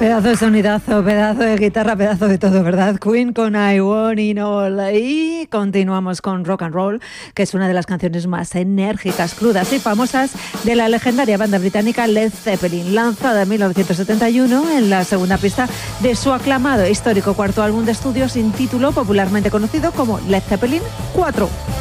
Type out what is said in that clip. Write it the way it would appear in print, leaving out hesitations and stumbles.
Pedazo de sonidazo, pedazo de guitarra, pedazo de todo, ¿verdad? Queen con I Want It All. Y continuamos con Rock and Roll, que es una de las canciones más enérgicas, crudas y famosas de la legendaria banda británica Led Zeppelin, lanzada en 1971 en la segunda pista de su aclamado histórico cuarto álbum de estudio sin título, popularmente conocido como Led Zeppelin 4.